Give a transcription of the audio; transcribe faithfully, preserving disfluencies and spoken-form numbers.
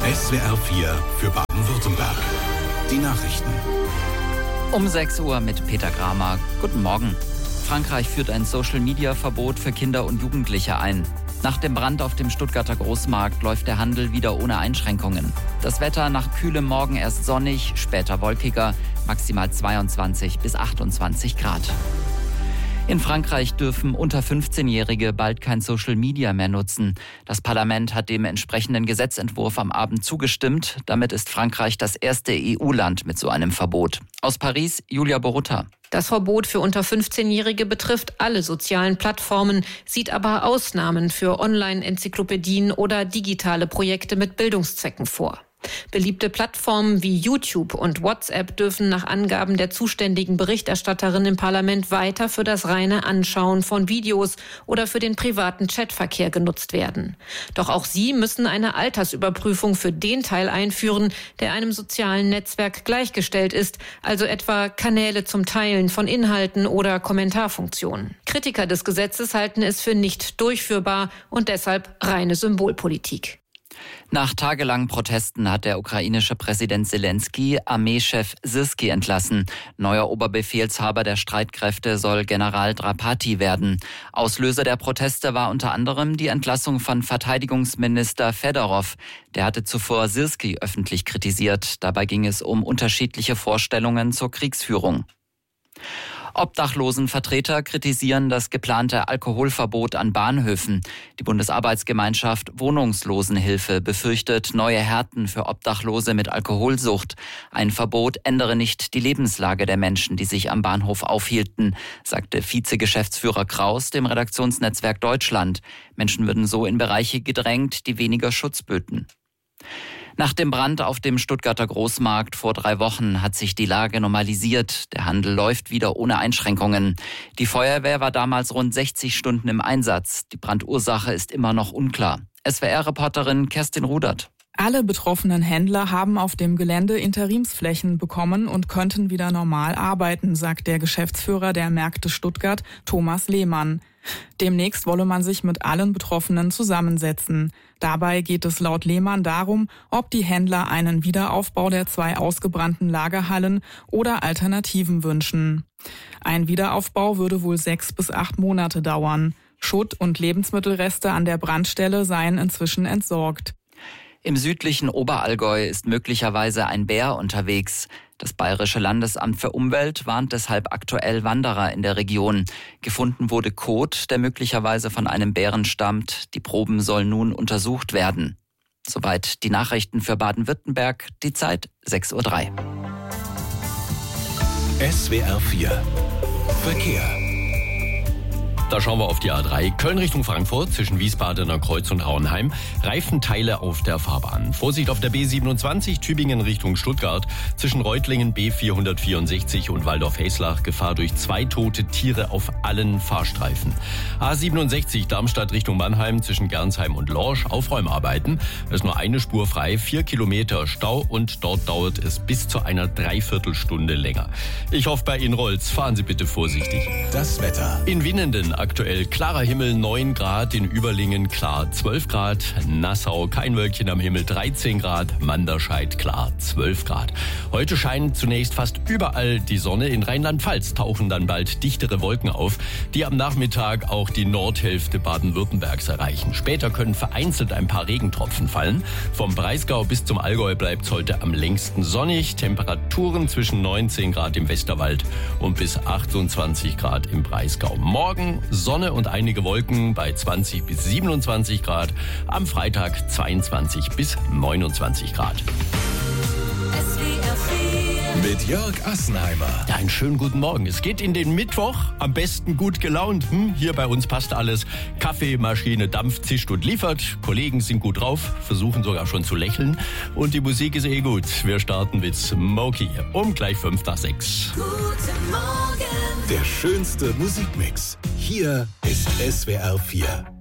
S W R vier für Baden-Württemberg. Die Nachrichten. Um sechs Uhr mit Peter Kramer. Guten Morgen. Frankreich führt ein Social-Media-Verbot für Kinder und Jugendliche ein. Nach dem Brand auf dem Stuttgarter Großmarkt läuft der Handel wieder ohne Einschränkungen. Das Wetter nach kühlem Morgen erst sonnig, später wolkiger, maximal zweiundzwanzig bis achtundzwanzig Grad. In Frankreich dürfen unter fünfzehnjährige bald kein Social Media mehr nutzen. Das Parlament hat dem entsprechenden Gesetzentwurf am Abend zugestimmt. Damit ist Frankreich das erste E U-Land mit so einem Verbot. Aus Paris, Julia Borutta. Das Verbot für unter fünfzehnjährige betrifft alle sozialen Plattformen, sieht aber Ausnahmen für Online-Enzyklopädien oder digitale Projekte mit Bildungszwecken vor. Beliebte Plattformen wie YouTube und WhatsApp dürfen nach Angaben der zuständigen Berichterstatterin im Parlament weiter für das reine Anschauen von Videos oder für den privaten Chatverkehr genutzt werden. Doch auch sie müssen eine Altersüberprüfung für den Teil einführen, der einem sozialen Netzwerk gleichgestellt ist, also etwa Kanäle zum Teilen von Inhalten oder Kommentarfunktionen. Kritiker des Gesetzes halten es für nicht durchführbar und deshalb reine Symbolpolitik. Nach tagelangen Protesten hat der ukrainische Präsident Zelensky Armeechef Syrskij entlassen. Neuer Oberbefehlshaber der Streitkräfte soll General Drapati werden. Auslöser der Proteste war unter anderem die Entlassung von Verteidigungsminister Fedorov. Der hatte zuvor Syrskij öffentlich kritisiert. Dabei ging es um unterschiedliche Vorstellungen zur Kriegsführung. Obdachlosenvertreter kritisieren das geplante Alkoholverbot an Bahnhöfen. Die Bundesarbeitsgemeinschaft Wohnungslosenhilfe befürchtet neue Härten für Obdachlose mit Alkoholsucht. Ein Verbot ändere nicht die Lebenslage der Menschen, die sich am Bahnhof aufhielten, sagte Vizegeschäftsführer Kraus dem Redaktionsnetzwerk Deutschland. Menschen würden so in Bereiche gedrängt, die weniger Schutz böten. Nach dem Brand auf dem Stuttgarter Großmarkt vor drei Wochen hat sich die Lage normalisiert. Der Handel läuft wieder ohne Einschränkungen. Die Feuerwehr war damals rund sechzig Stunden im Einsatz. Die Brandursache ist immer noch unklar. S W R-Reporterin Kerstin Rudert. Alle betroffenen Händler haben auf dem Gelände Interimsflächen bekommen und könnten wieder normal arbeiten, sagt der Geschäftsführer der Märkte Stuttgart, Thomas Lehmann. Demnächst wolle man sich mit allen Betroffenen zusammensetzen. Dabei geht es laut Lehmann darum, ob die Händler einen Wiederaufbau der zwei ausgebrannten Lagerhallen oder Alternativen wünschen. Ein Wiederaufbau würde wohl sechs bis acht Monate dauern. Schutt und Lebensmittelreste an der Brandstelle seien inzwischen entsorgt. Im südlichen Oberallgäu ist möglicherweise ein Bär unterwegs. Das Bayerische Landesamt für Umwelt warnt deshalb aktuell Wanderer in der Region. Gefunden wurde Kot, der möglicherweise von einem Bären stammt. Die Proben sollen nun untersucht werden. Soweit die Nachrichten für Baden-Württemberg. Die Zeit sechs Uhr drei. S W R vier Verkehr. Da schauen wir auf die A drei. Köln Richtung Frankfurt zwischen Wiesbadener Kreuz und Auenheim. Reifenteile auf der Fahrbahn. Vorsicht auf der B siebenundzwanzig Tübingen Richtung Stuttgart. Zwischen Reutlingen B vierhundertvierundsechzig und Waldorf-Heslach. Gefahr durch zwei tote Tiere auf allen Fahrstreifen. A siebenundsechzig Darmstadt Richtung Mannheim zwischen Gernsheim und Lorsch. Aufräumarbeiten. Es ist nur eine Spur frei. Vier Kilometer Stau und dort dauert es bis zu einer Dreiviertelstunde länger. Ich hoffe, bei Ihnen rollt's. Fahren Sie bitte vorsichtig. Das Wetter. In Winnenden aktuell klarer Himmel neun Grad, in Überlingen klar zwölf Grad, Nassau kein Wölkchen am Himmel dreizehn Grad, Manderscheid klar zwölf Grad. Heute scheint zunächst fast überall die Sonne. In Rheinland-Pfalz tauchen dann bald dichtere Wolken auf, die am Nachmittag auch die Nordhälfte Baden-Württembergs erreichen. Später können vereinzelt ein paar Regentropfen fallen. Vom Breisgau bis zum Allgäu bleibt es heute am längsten sonnig. Temperaturen zwischen neunzehn Grad im Westerwald und bis achtundzwanzig Grad im Breisgau. Morgen Sonne und einige Wolken bei zwanzig bis siebenundzwanzig Grad. Am Freitag zweiundzwanzig bis neunundzwanzig Grad. Mit Jörg Assenheimer. Ja, einen schönen guten Morgen. Es geht in den Mittwoch. Am besten gut gelaunt. Hm, hier bei uns passt alles. Kaffeemaschine dampft, zischt und liefert. Kollegen sind gut drauf, versuchen sogar schon zu lächeln. Und die Musik ist eh gut. Wir starten mit Smokey um gleich fünf nach sechs. Guten Morgen. Der schönste Musikmix. Hier ist S W R vier.